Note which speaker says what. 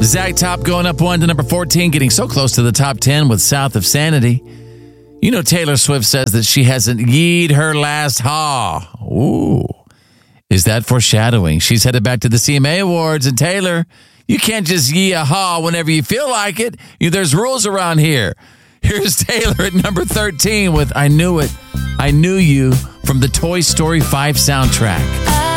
Speaker 1: Zach Top going up 1 to number 14, getting so close to the top 10 with South of Sanity. You know Taylor Swift says that she hasn't yeed her last haw. Ooh. Is that foreshadowing? She's headed back to the CMA Awards, and Taylor, you can't just yee a haw whenever you feel like it. There's rules around here. Here's Taylor at number 13 with I Knew It, I Knew You from the Toy Story 5 soundtrack.